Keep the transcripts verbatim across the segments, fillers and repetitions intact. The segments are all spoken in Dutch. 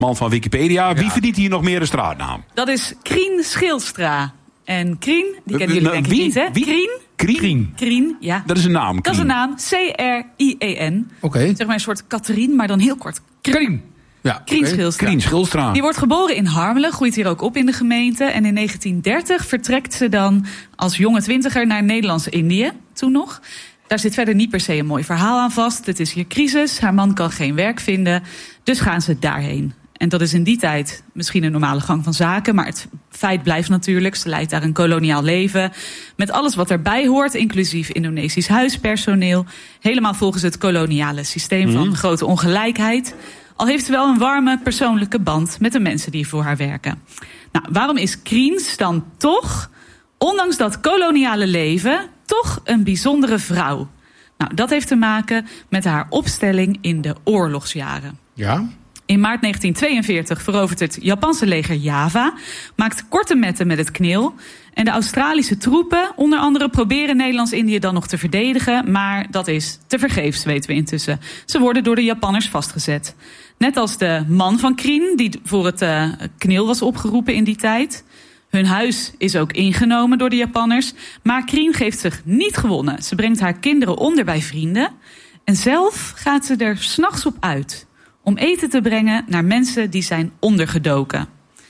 Man van Wikipedia. Ja. Wie verdient hier nog meer een straatnaam? Dat is Krien Schilstra. En Krien, die kennen jullie denk ik Wie? niet, hè? Wie? Krien? Krien? Krien, ja. Dat is een naam. Dat is een Krien. naam. C R I E N. Oké. Okay. Zeg maar een soort Catherine, maar dan heel kort. Krien. Ja, Krien okay. Schilstra. Krien Schilstra. Die wordt geboren in Harmelen, groeit hier ook op in de gemeente. En in negentien dertig vertrekt ze dan als jonge twintiger naar Nederlands-Indië, toen nog. Daar zit verder niet per se een mooi verhaal aan vast. Het is hier crisis, haar man kan geen werk vinden. Dus gaan ze daarheen. En dat is in die tijd misschien een normale gang van zaken. Maar het feit blijft natuurlijk, ze leidt daar een koloniaal leven. Met alles wat erbij hoort, inclusief Indonesisch huispersoneel. Helemaal volgens het koloniale systeem van mm. grote ongelijkheid. Al heeft ze wel een warme persoonlijke band met de mensen die voor haar werken. Nou, waarom is Kriens dan toch, ondanks dat koloniale leven, toch een bijzondere vrouw? Nou, dat heeft te maken met haar opstelling in de oorlogsjaren. Ja? In maart negentien tweeënveertig verovert het Japanse leger Java, maakt korte metten met het knil. En de Australische troepen, onder andere, proberen Nederlands-Indië dan nog te verdedigen. Maar dat is tevergeefs, weten we intussen. Ze worden door de Japanners vastgezet. Net als de man van Krien, die voor het uh, knil was opgeroepen in die tijd. Hun huis is ook ingenomen door de Japanners. Maar Krien geeft zich niet gewonnen. Ze brengt haar kinderen onder bij vrienden. En zelf gaat ze er 's nachts op uit om eten te brengen naar mensen die zijn ondergedoken.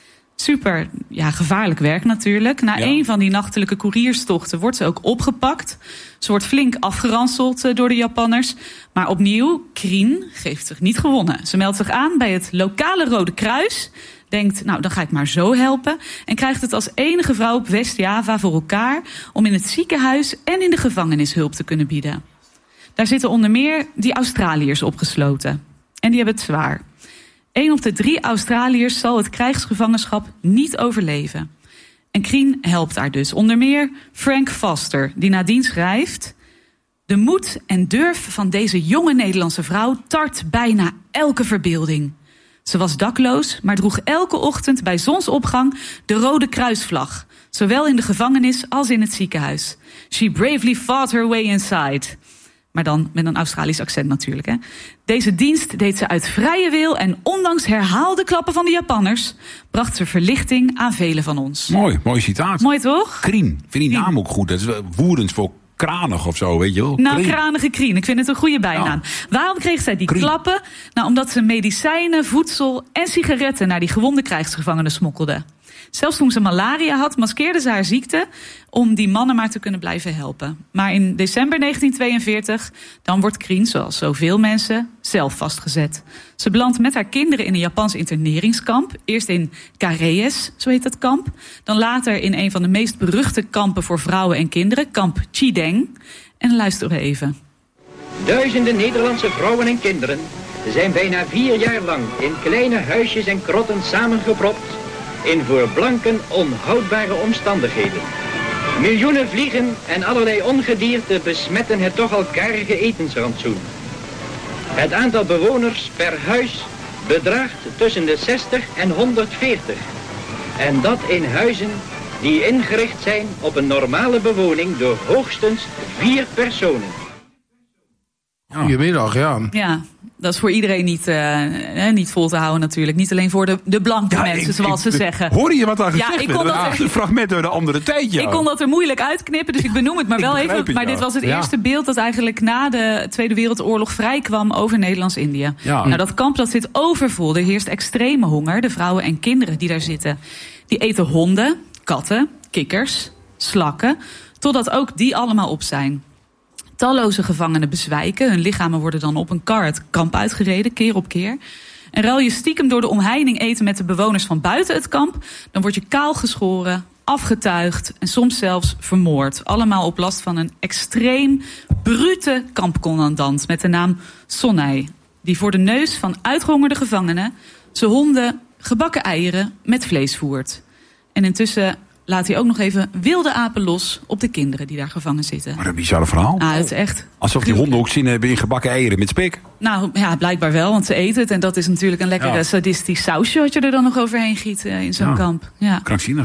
Super ja, gevaarlijk werk natuurlijk. Na ja. een van die nachtelijke koerierstochten wordt ze ook opgepakt. Ze wordt flink afgeranseld door de Japanners. Maar opnieuw, Krien geeft zich niet gewonnen. Ze meldt zich aan bij het lokale Rode Kruis. Denkt, nou, dan ga ik maar zo helpen. En krijgt het als enige vrouw op West-Java voor elkaar om in het ziekenhuis en in de gevangenis hulp te kunnen bieden. Daar zitten onder meer die Australiërs opgesloten. En die hebben het zwaar. Eén op de drie Australiërs zal het krijgsgevangenschap niet overleven. En Krien helpt daar dus. Onder meer Frank Foster, die nadien schrijft: de moed en durf van deze jonge Nederlandse vrouw tart bijna elke verbeelding. Ze was dakloos, maar droeg elke ochtend bij zonsopgang de Rode Kruisvlag. Zowel in de gevangenis als in het ziekenhuis. She bravely fought her way inside. Maar dan met een Australisch accent natuurlijk. Hè. Deze dienst deed ze uit vrije wil en ondanks herhaalde klappen van de Japanners bracht ze verlichting aan velen van ons. Mooi, mooi citaat. Mooi toch? Krien, vind die Krien. naam ook goed. Dat is woedend voor kranig of zo, weet je wel. Nou, Krien. kranige Krien. Ik vind het een goede bijnaam. Ja. Waarom kreeg zij die Krien. klappen? Nou, omdat ze medicijnen, voedsel en sigaretten naar die gewonde krijgsgevangenen smokkelde. Zelfs toen ze malaria had, maskeerde ze haar ziekte om die mannen maar te kunnen blijven helpen. Maar in december negentien tweeënveertig, dan wordt Krien, zoals zoveel mensen, zelf vastgezet. Ze belandt met haar kinderen in een Japans interneringskamp. Eerst in Karees, zo heet dat kamp. Dan later in een van de meest beruchte kampen voor vrouwen en kinderen, kamp Chideng. En luister even. Duizenden Nederlandse vrouwen en kinderen zijn bijna vier jaar lang in kleine huisjes en krotten samengepropt in voor blanken onhoudbare omstandigheden. Miljoenen vliegen en allerlei ongedierte besmetten het toch al karige etensrantsoen. Het aantal bewoners per huis bedraagt tussen de zestig en honderdveertig. En dat in huizen die ingericht zijn op een normale bewoning door hoogstens vier personen. Goedemiddag, ja. Ja, dat is voor iedereen niet, uh, niet vol te houden natuurlijk. Niet alleen voor de, de blanke ja, mensen, ik, zoals ik, ze zeggen. Hoorde je wat daar gezegd ja, werd? ik kon dat er, een fragment uit de andere tijd, ja. Ik kon dat er moeilijk uitknippen, dus ik benoem het maar wel even. Het, maar ja. dit was het ja. eerste beeld dat eigenlijk na de Tweede Wereldoorlog vrijkwam over Nederlands-Indië. Ja. Nou, dat kamp dat zit overvol. Er heerst extreme honger. De vrouwen en kinderen die daar zitten, die eten honden, katten, kikkers, slakken, totdat ook die allemaal op zijn. Talloze gevangenen bezwijken. Hun lichamen worden dan op een kar het kamp uitgereden, keer op keer. En ruil je stiekem door de omheining eten met de bewoners van buiten het kamp, dan word je kaal geschoren, afgetuigd en soms zelfs vermoord. Allemaal op last van een extreem brute kampcommandant met de naam Sonnay, die voor de neus van uitgehongerde gevangenen zijn honden gebakken eieren met vlees voert. En intussen laat hij ook nog even wilde apen los op de kinderen die daar gevangen zitten. Wat een bizarre verhaal. Ah, het is echt. Alsof die honden ook zin hebben in gebakken eieren met spek. Nou ja, blijkbaar wel, want ze eten het. En dat is natuurlijk een lekker ja. sadistisch sausje wat je er dan nog overheen giet uh, in zo'n ja. kamp. Ja. Krankzinnig.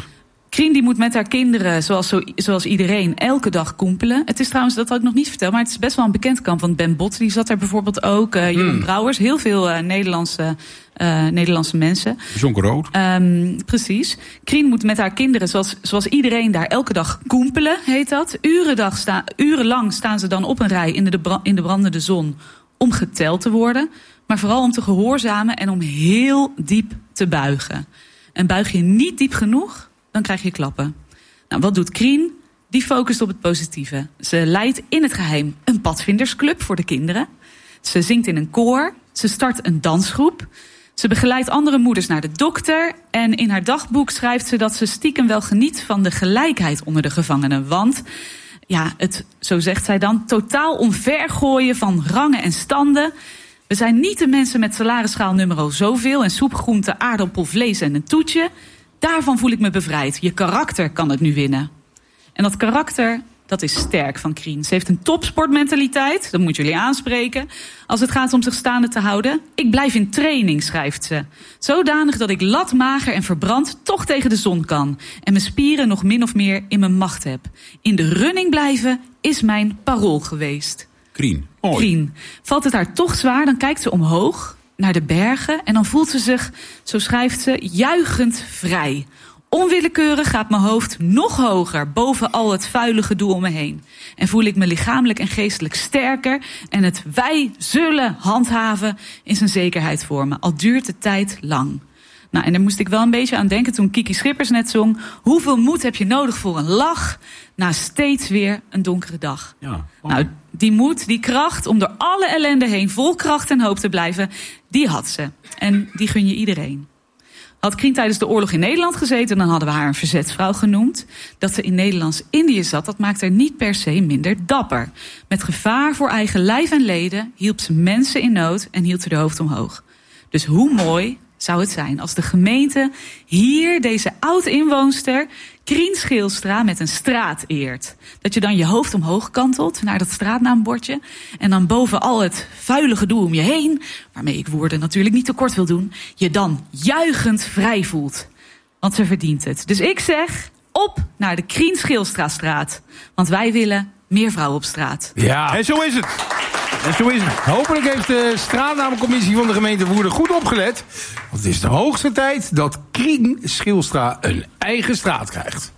Krien die moet met haar kinderen, zoals, zo, zoals iedereen, elke dag koempelen. Het is trouwens, dat had ik nog niet verteld, maar het is best wel een bekend kamp. Want Ben Bot, die zat er bijvoorbeeld ook. Uh, Jeroen mm. Brouwers, heel veel uh, Nederlandse, uh, Nederlandse mensen. Zonker rood. Um, precies. Krien moet met haar kinderen, zoals, zoals iedereen, daar elke dag koempelen, heet dat. Urendag sta, urenlang staan ze dan op een rij in de, de, in de brandende zon om geteld te worden. Maar vooral om te gehoorzamen en om heel diep te buigen. En buig je niet diep genoeg, dan krijg je klappen. Nou, wat doet Krien? Die focust op het positieve. Ze leidt in het geheim een padvindersclub voor de kinderen. Ze zingt in een koor. Ze start een dansgroep. Ze begeleidt andere moeders naar de dokter. En in haar dagboek schrijft ze dat ze stiekem wel geniet van de gelijkheid onder de gevangenen. Want, ja, het, zo zegt zij dan, totaal omvergooien van rangen en standen. We zijn niet de mensen met salarisschaal nummer zoveel en soep, groente, aardappel, vlees en een toetje. Daarvan voel ik me bevrijd. Je karakter kan het nu winnen. En dat karakter, dat is sterk van Krien. Ze heeft een topsportmentaliteit, dat moet jullie aanspreken. Als het gaat om zich staande te houden. Ik blijf in training, schrijft ze. Zodanig dat ik latmager en verbrand toch tegen de zon kan. En mijn spieren nog min of meer in mijn macht heb. In de running blijven is mijn parool geweest. Krien, mooi. Krien. Valt het haar toch zwaar, dan kijkt ze omhoog naar de bergen en dan voelt ze zich, zo schrijft ze, juichend vrij. Onwillekeurig gaat mijn hoofd nog hoger boven al het vuile gedoe om me heen. En voel ik me lichamelijk en geestelijk sterker en het wij zullen handhaven is een zekerheid voor me, al duurt de tijd lang. Nou, en daar moest ik wel een beetje aan denken toen Kiki Schippers net zong. Hoeveel moed heb je nodig voor een lach na steeds weer een donkere dag? Ja, oh. Nou, die moed, die kracht om door alle ellende heen vol kracht en hoop te blijven, die had ze. En die gun je iedereen. Had Krien tijdens de oorlog in Nederland gezeten, dan hadden we haar een verzetsvrouw genoemd. Dat ze in Nederlands-Indië zat, dat maakt haar niet per se minder dapper. Met gevaar voor eigen lijf en leden hielp ze mensen in nood en hield ze de hoofd omhoog. Dus hoe mooi zou het zijn als de gemeente hier deze oud-inwoonster Krien Scheelstra met een straat eert. Dat je dan je hoofd omhoog kantelt naar dat straatnaambordje en dan boven al het vuile gedoe om je heen, waarmee ik woorden natuurlijk niet tekort wil doen, je dan juichend vrij voelt. Want ze verdient het. Dus ik zeg, op naar de Krien Scheelstrastraat. Want wij willen meer vrouwen op straat. Ja, En zo is het. En zo is het. hopelijk heeft de straatnamencommissie van de gemeente Woerden goed opgelet. Want het is de hoogste tijd dat Krien Scheelstra een eigen straat krijgt.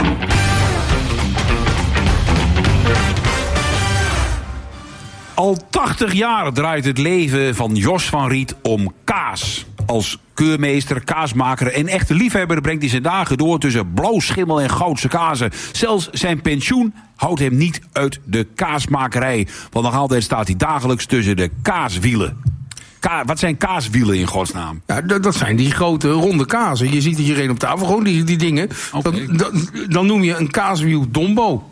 Al tachtig jaar draait het leven van Jos van Riet om kaas. Als keurmeester, kaasmaker en echte liefhebber brengt hij zijn dagen door tussen blauw schimmel en goudse kazen. Zelfs zijn pensioen houdt hem niet uit de kaasmakerij. Want nog altijd staat hij dagelijks tussen de kaaswielen. Ka- wat zijn kaaswielen in godsnaam? Ja, dat, dat zijn die grote ronde kazen. Je ziet hier een op tafel, gewoon die, die dingen. Okay. Dat, dat, dan noem je een kaaswiel Dombo.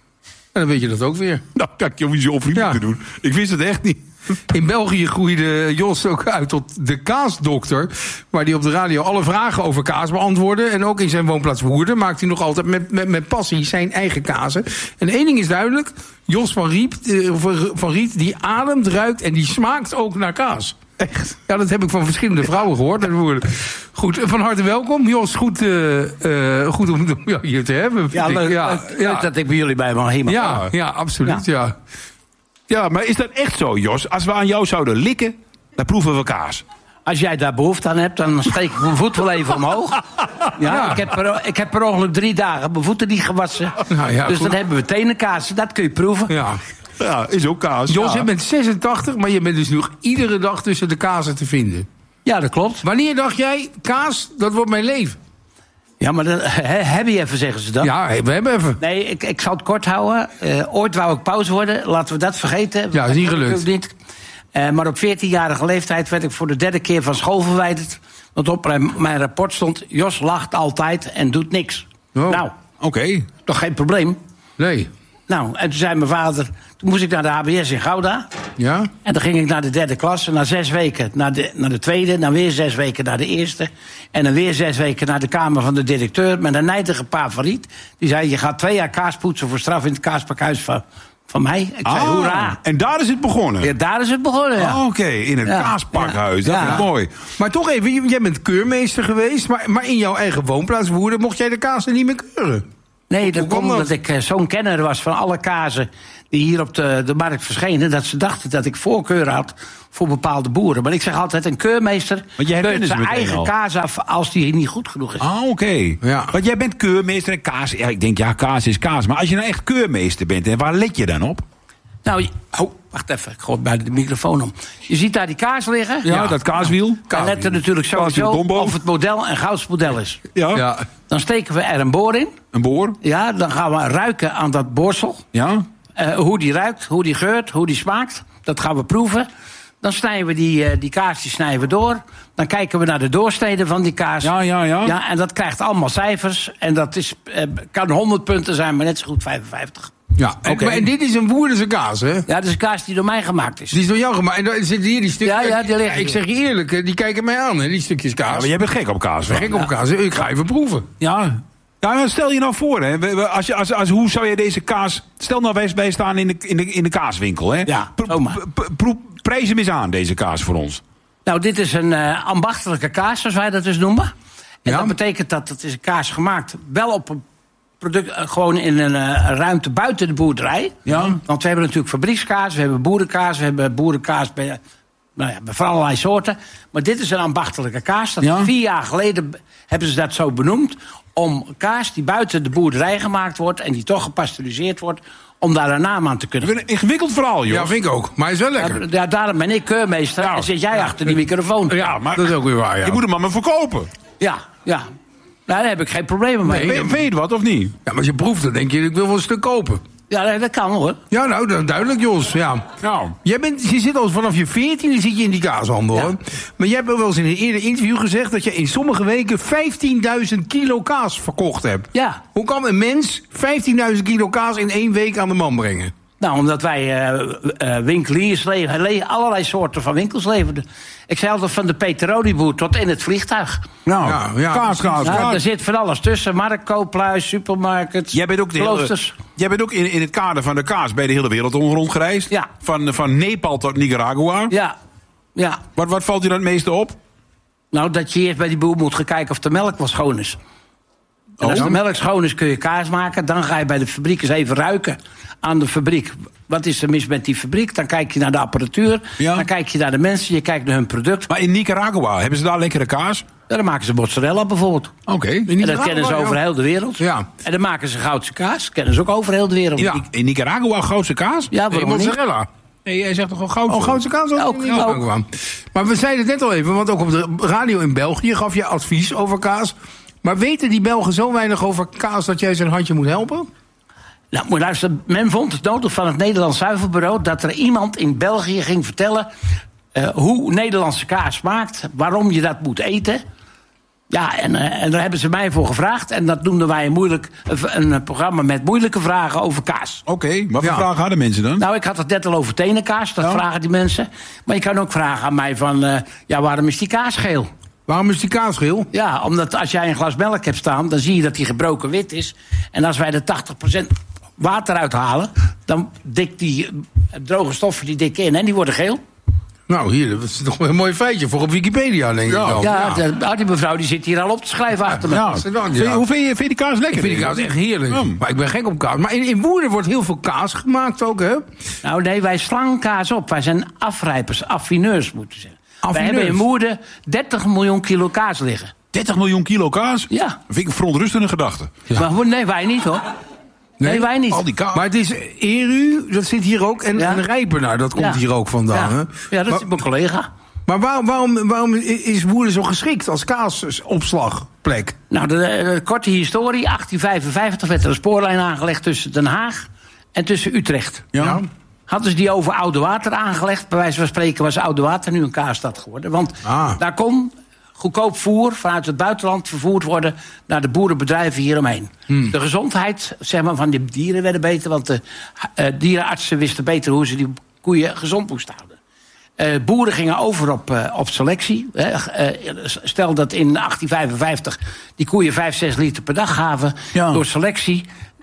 En dan weet je dat ook weer. Nou, kijk, je moet je opvrienden Ja. te doen. Ik wist het echt niet. In België groeide Jos ook uit tot de kaasdokter, waar hij op de radio alle vragen over kaas beantwoordde. En ook in zijn woonplaats Woerden maakt hij nog altijd met, met, met passie zijn eigen kazen. En één ding is duidelijk, Jos van Riet, eh, van Riet die ademt, ruikt en die smaakt ook naar kaas. Echt? Ja, dat heb ik van verschillende vrouwen gehoord. Goed, van harte welkom. Jos, goed, uh, uh, goed om jou hier te hebben. Ja, leuk, ja, leuk, ja. leuk dat ik bij jullie bij mag heen. Ja, ja, absoluut, ja. ja. Ja, maar is dat echt zo, Jos? Als we aan jou zouden likken, dan proeven we kaas. Als jij daar behoefte aan hebt, dan steek ik mijn voet wel even omhoog. Ja, Ja. Ik, heb per, ik heb per ongeluk drie dagen mijn voeten niet gewassen. Nou ja, dus goed. dan hebben we tenenkaas. Dat kun je proeven. ja. Ja, is ook kaas. Jos, ja. je bent zesentachtig, maar je bent dus nog iedere dag tussen de kazen te vinden. Ja, dat klopt. Wanneer dacht jij, kaas, dat wordt mijn leven? Ja, maar dan, he, heb je even, zeggen ze dan. Ja, we hebben even. Nee, ik, ik zal het kort houden. Uh, ooit wou ik pauze worden. Laten we dat vergeten. Ja, is niet gelukt. Niet. Uh, maar op veertienjarige leeftijd werd ik voor de derde keer van school verwijderd. Want op mijn, mijn rapport stond, Jos lacht altijd en doet niks. Oh. Nou, Oké. Okay. toch geen probleem. Nee. Nou, en toen zei mijn vader, toen moest ik naar de H B S in Gouda. Ja? En dan ging ik naar de derde klas. En na zes weken naar de, naar de tweede. Dan weer zes weken naar de eerste. En dan weer zes weken naar de kamer van de directeur. Met een nijdige pa van Riet. Die zei, je gaat twee jaar kaas poetsen voor straf in het kaaspakhuis van, Van mij. Ik zei, Ah, hoera. en daar is het begonnen? Ja, daar is het begonnen, ja. Oh, Oké, okay, in het Ja, kaaspakhuis. ja, Dat ja. is mooi. Maar toch even, j- jij bent keurmeester geweest... maar, maar in jouw eigen woonplaats Woerden mocht jij de kaas er niet meer keuren. Nee, dat Hoe kwam kwam omdat dat? ik eh, zo'n kenner was van alle kazen die hier op de, de markt verschenen, dat ze dachten dat ik voorkeur had voor bepaalde boeren. Maar ik zeg altijd, een keurmeester Want jij keurt herkende ze zijn meteen eigen al. kaas af als die niet goed genoeg is. Ah, oké. Okay. Ja. Want jij bent keurmeester en kaas. Ja, ik denk, ja, kaas is kaas. Maar als je nou echt keurmeester bent, en waar let je dan op? Nou, je- oh, wacht even, ik gooi bij de microfoon om. Je ziet daar die kaas liggen. Ja, Ja. dat kaaswiel. Dan let er natuurlijk Kaaswiel sowieso Dombo. of het model een goudsmodel is. Ja. Ja. Dan steken we er een boor in. Een boor. Ja, dan gaan we ruiken aan dat borsel. Ja. Eh, hoe die ruikt, hoe die geurt, hoe die smaakt. Dat gaan we proeven. Dan snijden we die, eh, die kaas die snijden we door. Dan kijken we naar de doorsneden van die kaas. Ja, ja, ja. Ja, en dat krijgt allemaal cijfers. En dat is, eh, kan honderd punten zijn, maar net zo goed vijfenvijftig. Ja, en, Oké. maar, en dit is een Woerdense kaas, hè? Ja, dat is een kaas die door mij gemaakt is. Die is door jou gemaakt. En daar zitten hier die stukjes... Ja, ja, die liggen Ik zeg je eerlijk, hè, die kijken mij aan, hè, die stukjes Ja, kaas. maar jij bent gek op kaas. Gek op kaas. Ik ga even proeven. Ja. Ja, maar stel je nou voor, hè. We- we- Als je, als, als, hoe zou je deze kaas... Stel nou, wij, wij staan in de, in, de, in de kaaswinkel, hè. Ja, Pro- zomaar. p- pro- Prijs hem eens aan, deze kaas voor ons. Nou, dit is een eh, ambachtelijke kaas, zoals wij dat dus noemen. En Ja. dat betekent dat het is een kaas gemaakt wel op een product, eh, gewoon in een eh, ruimte buiten de boerderij. Ja. Want we hebben natuurlijk fabriekskaas, we hebben boerenkaas, we hebben boerenkaas bij, nou ja, bij van allerlei soorten. Maar dit is een ambachtelijke kaas. Dat Ja. Vier jaar geleden b- hebben ze dat zo benoemd. Om kaas die buiten de boerderij gemaakt wordt en die toch gepasteuriseerd wordt, om daar een naam aan te kunnen Ik vind een ingewikkeld verhaal, joh. Ja, vind ik ook. Maar hij is wel lekker. geven. Ja, daarom ben ik keurmeester Ja. en zit jij achter die microfoon. Ja, maar Dat is ook weer waar, ja. je moet hem maar maar verkopen. Ja, ja. Nou, daar heb ik geen problemen mee. Weet weet je het wat, of niet? Ja, maar als je proeft, dan denk je, ik wil wel een stuk kopen. Ja, nee, dat kan hoor. Ja, nou, dat- duidelijk, Jos. Ja. Nou, Jij bent, je zit al vanaf je veertiende zit je in die kaashandel. Ja. Hoor. Maar jij hebt wel eens in een eerder interview gezegd dat je in sommige weken vijftienduizend kilo kaas verkocht hebt. Ja. Hoe kan een mens vijftienduizend kilo kaas in één week aan de man brengen? Nou, omdat wij uh, uh, winkeliers leven, le- allerlei soorten van winkels leverden. Ik zei altijd van de peterolieboer tot in het vliegtuig. nou Ja, ja, kaas, kaas, Nou, kaas. er zit van alles tussen. Marktkooplui, supermarkets, Jij bent ook, de hele, kloosters. jij bent ook in, in het kader van de kaas bij de hele wereld rondgereisd. Ja. Van, van Nepal tot Nicaragua. Ja, ja. Wat, wat valt je dan het meeste op? Nou, dat je eerst bij die boer moet gaan kijken of de melk wel schoon is. En Oh. als de melk schoon is, kun je kaas maken. Dan ga je bij de fabriek eens even ruiken aan de fabriek. Wat is er mis met die fabriek? Dan kijk je naar de apparatuur. Ja. Dan kijk je naar de mensen. Je kijkt naar hun product. Maar in Nicaragua, hebben ze daar lekkere kaas? Ja, dan maken ze mozzarella bijvoorbeeld. Oké. En dat kennen ze over heel de wereld. Ja. En dan maken ze Goudse kaas. Kennen ze ook over heel de wereld. In, in Nicaragua goudse kaas? Ja, Nee, waarom niet? mozzarella. Nee, jij zegt toch al goudse? Oh, Goudse kaas ook? Ook, Ja, ook. wel. Maar we zeiden het net al even, want ook op de radio in België gaf je advies over kaas. Maar weten die Belgen zo weinig over kaas dat jij ze een handje moet helpen? Nou, moet je luisteren. Men vond het nodig van het Nederlands Zuivelbureau dat er iemand in België ging vertellen uh, hoe Nederlandse kaas smaakt, waarom je dat moet eten. Ja, en, uh, en daar hebben ze mij voor gevraagd. En dat noemden wij een, moeilijk, een, een programma met moeilijke vragen over kaas. Oké, wat voor Ja. vragen hadden mensen dan? Nou, ik had het net al over tenenkaas, dat Ja. vragen die mensen. Maar je kan ook vragen aan mij van, uh, ja, waarom is die kaas geel? Waarom is die kaas geel? Ja, omdat als jij een glas melk hebt staan, dan zie je dat die gebroken wit is. En als wij er tachtig procent water uithalen, dan dikt die uh, droge stoffen die dikken in en die worden geel. Nou, hier, dat is toch wel een mooi feitje voor op Wikipedia, denk ik dan. Ja, de, oh, die mevrouw die zit hier al op te schrijven achter me. Ja. dat is wel- Vind je- ja. Hoe vind je, vind je die kaas lekker? Ik vind die kaas echt heerlijk. Ja. Maar ik ben gek op kaas. Maar in, in Woerden wordt heel veel kaas gemaakt ook, hè? Nou nee, wij slaan kaas op. Wij zijn afrijpers, affineurs moeten zeggen. Wij Affineurs. hebben in Woerden dertig miljoen kilo kaas liggen. dertig miljoen kilo kaas? Ja. Dat vind ik een verontrustende gedachte. Maar hoe- nee, wij niet hoor. Nee, wij niet. Al die kaas. Maar het is Eru, dat zit hier ook. En, Ja. en Rijpenaar, dat komt Ja. hier ook vandaan. Hè? Ja, ja dat maar, is mijn collega. maar waarom, waarom, waarom is Woerden zo geschikt als kaasopslagplek? Nou, de, de korte historie. achttien vijfenvijftig werd er een spoorlijn aangelegd tussen Den Haag en tussen Utrecht. Ja. Hadden ze die over Oude Water aangelegd. Bij wijze van spreken was Oude Water nu een kaasstad geworden. Want Ah. daar kon goedkoop voer vanuit het buitenland vervoerd worden naar de boerenbedrijven hieromheen. Hmm. De gezondheid zeg maar, van die dieren werd beter. Want de uh, dierenartsen wisten beter hoe ze die koeien gezond moesten houden. Uh, boeren gingen over op, uh, op selectie. Hè. Uh, stel dat in achttien vijfenvijftig die koeien vijf, zes liter per dag gaven. Ja. Door selectie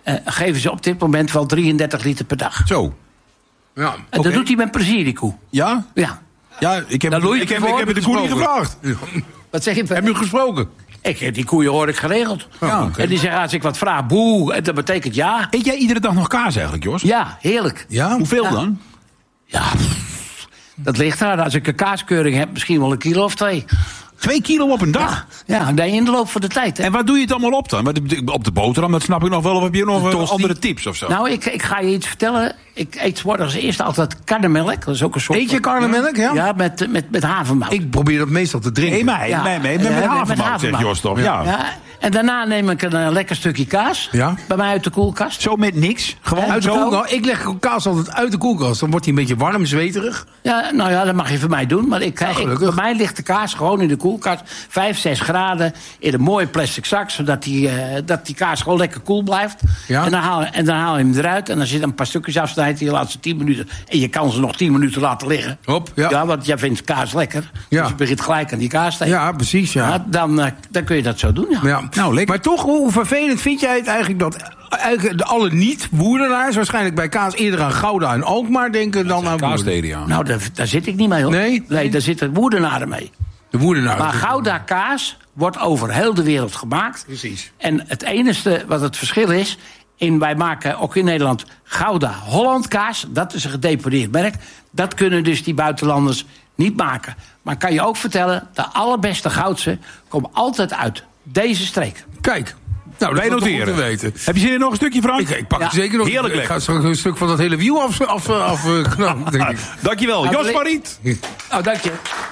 Uh, geven ze op dit moment wel drieëndertig liter per dag. Zo. Ja. En Okay. dat doet hij met plezier, die koe. Ja? Ja. Ja, ik heb, Dan doe je ik het heb, ik voor, heb het de koe niet gevraagd. Wat zeg je? Heb je hem gesproken? Ik, die koeien hoor ik geregeld. Ja, okay. En die zeggen, als ik wat vraag, boe, en dat betekent ja. Eet jij iedere dag nog kaas eigenlijk, Jos? Ja, heerlijk. Ja? Hoeveel Ja. dan? Ja, pff, dat ligt eraan. Als ik een kaaskeuring heb, misschien wel een kilo of twee. Twee kilo op een dag? Ja, nee, in de loop van de tijd. Hè. En waar doe je het allemaal op dan? Wat- Op de boterham, dat snap ik nog wel. Of heb je nog De uh, tosti? andere tips of zo? Nou, ik, ik ga je iets vertellen. Ik eet 's morgens eerst altijd karnemelk. Dat is ook een soort... Eet je karnemelk, ja? Ja, met, met, met havermout. Ik probeer dat meestal te drinken. Nee, mij, Ja. mij, mij. Met, Ja, met met havermout, havermout. zegt Jos toch? Ja. Ja, en daarna neem ik een, uh, lekker stukje kaas. Ja. Bij mij uit de koelkast. Zo met niks? Gewoon Uit de zo? koelkast. Ik leg kaas altijd uit de koelkast. Dan wordt hij een beetje warm, zweterig. Ja, nou ja, dat mag je voor mij doen. Maar ik, ik, gelukkig. bij mij ligt de kaas gewoon in de koelkast. Vijf, zes graden. In een mooie plastic zak. Zodat die, uh, dat die kaas gewoon lekker koel blijft. Ja. En, dan haal, en dan haal je hem eruit. En als je dan een paar stukjes afsnijdt in de laatste tien minuten. En je kan ze nog tien minuten laten liggen. Hop, ja. want jij vindt kaas lekker. Ja. Dus je begint gelijk aan die kaas te eten. Ja, precies, ja. Ja, dan, uh, dan kun je dat zo doen, ja. Ja. Nou, lekker. Maar toch, hoe vervelend vind jij het eigenlijk dat eigenlijk de alle niet-woerdenaars waarschijnlijk bij kaas eerder aan Gouda en Alkmaar denken dan aan Woerden? Kaassteden, ja. Nou, daar, daar zit ik niet mee, hoor. Nee? Nee, daar zitten woerdenaren mee. De woerdenaars. Maar Gouda kaas wordt over heel de wereld gemaakt. Precies. En het enige wat het verschil is... In, wij maken ook in Nederland Gouda Holland kaas. Dat is een gedeponeerd merk. Dat kunnen dus die buitenlanders niet maken. Maar kan je ook vertellen... de allerbeste goudse komen altijd uit deze streek. Kijk. Nou, Wij dat is wel noteren. goed te weten. Heb je zin in nog een stukje, Frank? Ik, ik pak Ja. er zeker nog. Heerlijk Ik lekker. ga straks een stuk van dat hele wiel af, af, af uh, knappen, denk ik. Dankjewel. Nou, Jos le- van Riet. Oh, dank je.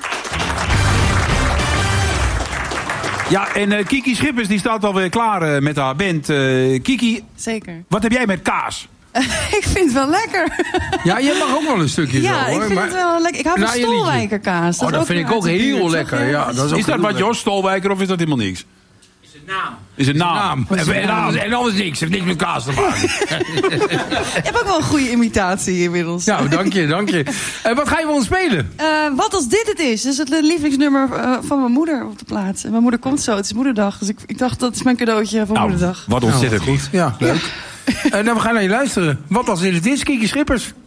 Ja, en uh, Kiki Schippers die staat alweer klaar uh, met haar band. Uh, Kiki, Zeker. wat heb jij met kaas? Ik vind het wel lekker. Ja, jij mag ook wel een stukje Ja, zo, hoor. ik vind maar- het wel lekker. Ik hou van Na je liedje. Stolwijkerkaas. Oh, dat vind ik ook heel lekker. Ja, dat is ook Is dat heel wat, lekker. Jos? Stolwijker of is dat helemaal niks? Is het naam? Is het naam? Naam. Is het En, naam? anders, en anders niks. Heeft niks met kaas te maken. Je hebt ook wel een goede imitatie inmiddels. Nou, dank je, dank je. En wat ga je voor ons spelen? Eh, wat als dit het is? Dat is het lievelingsnummer eh, van mijn moeder op de plaats. En mijn moeder komt zo. Het is moederdag. Dus ik, ik dacht, dat is mijn cadeautje voor Nou, moederdag. wat ontzettend goed. Ja, leuk. En dan we gaan naar je luisteren. Wat als dit het is, Kiki Schippers.